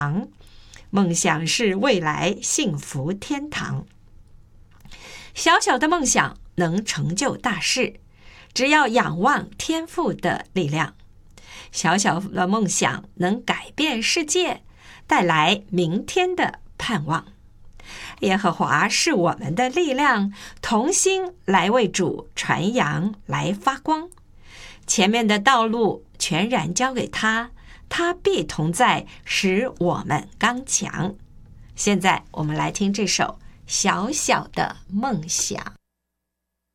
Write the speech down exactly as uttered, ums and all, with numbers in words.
梦想是未来幸福天堂。小小的梦想能成就大事，只要仰望天父的力量。小小的梦想能改变世界，带来明天的盼望。耶和华是我们的力量，同心来为主传扬，来发光。前面的道路全然交给他，他必同在，使我们刚强。现在我们来听这首小小的梦想。